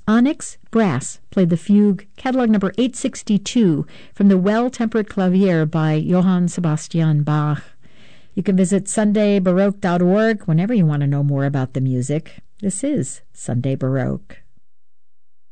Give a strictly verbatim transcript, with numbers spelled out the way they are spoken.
Onyx Brass played the fugue, catalog number eight sixty-two, from the Well-Tempered Clavier by Johann Sebastian Bach. You can visit sunday baroque dot org whenever you want to know more about the music. This is Sunday Baroque.